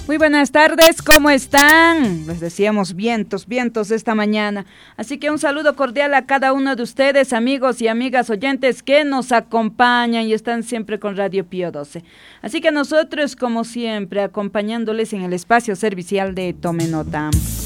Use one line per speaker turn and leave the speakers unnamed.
Muy buenas tardes, ¿cómo están? Les decíamos vientos esta mañana. Así que un saludo cordial a cada uno de ustedes, amigos y amigas oyentes que nos acompañan y están siempre con Radio Pío 12. Así que nosotros, como siempre, acompañándoles en el espacio servicial de Tome Nota.